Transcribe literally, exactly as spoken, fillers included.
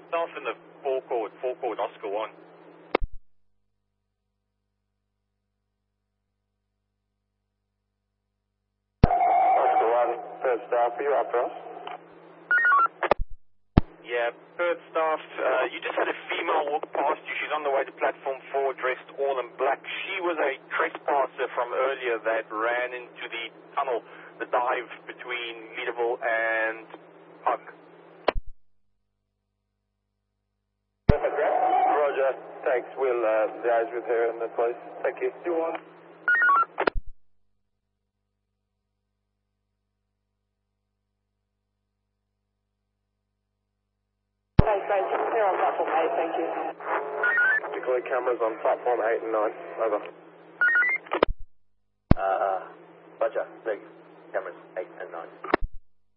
Staff in the forecourt, forecourt, Oscar one. Oscar one, third staff, are you after us? Yeah, Perth staff, uh, you just had a female walk past you. She's on the way to platform four, dressed all in black. She was a trespasser from earlier that ran into the tunnel, the dive between Leaderville and Pug. Roger, thanks. We'll uh, liaise with her in the place. Thank you. You on? They're on platform eight, thank you. Particularly cameras on platform eight and nine. Over. Uh, Roger, big cameras.